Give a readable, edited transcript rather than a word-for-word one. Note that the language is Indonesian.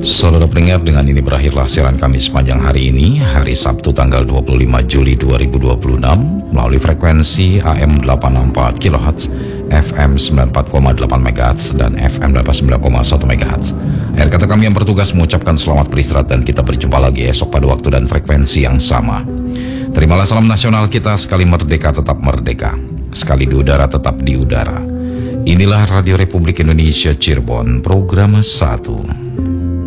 Saudara pendengar, dengan ini berakhirlah siaran kami sepanjang hari ini, hari Sabtu tanggal 25 Juli 2026, melalui frekuensi AM 864 kHz, FM 94,8 MHz, dan FM 89,1 MHz. Akhir kata kami yang bertugas mengucapkan selamat beristirahat dan kita berjumpa lagi esok pada waktu dan frekuensi yang sama. Terimalah salam nasional kita, sekali merdeka tetap merdeka, sekali di udara tetap di udara. Inilah Radio Republik Indonesia Cirebon, program 1.